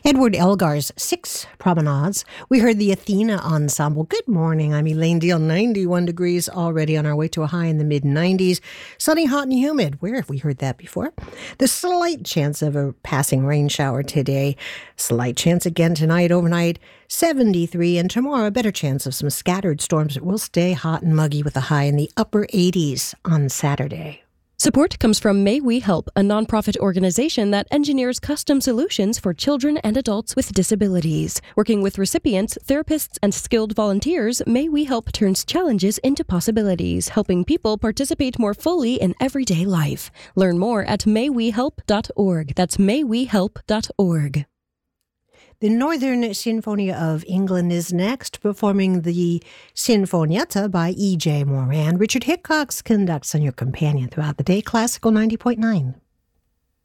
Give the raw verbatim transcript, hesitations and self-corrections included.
Edward Elgar's Six Promenades. We heard the Athena Ensemble. Good morning. I'm Elaine Deal. ninety-one degrees already, on our way to a high in the mid nineties. Sunny, hot, and humid. Where have we heard that before? The slight chance of a passing rain shower today. Slight chance again tonight, overnight, seventy-three. And tomorrow, a better chance of some scattered storms. It will stay hot and muggy with a high in the upper eighties on Saturday. Support comes from May We Help, a nonprofit organization that engineers custom solutions for children and adults with disabilities. Working with recipients, therapists, and skilled volunteers, May We Help turns challenges into possibilities, helping people participate more fully in everyday life. Learn more at may we help dot org. That's may we help dot org. The Northern Sinfonia of England is next, performing the Sinfonietta by E J Moran. Richard Hickox conducts on your companion throughout the day. Classical ninety point nine.